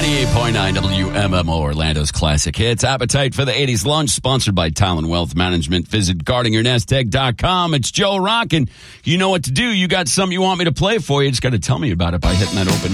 98.9 WMMO, Orlando's classic hits. Appetite for the 80s lunch, sponsored by Talon Wealth Management. Visit guardingyournestegg.com. It's Joe Rock, and you know what to do. You got something you want me to play for you. You just got to tell me about it by hitting that open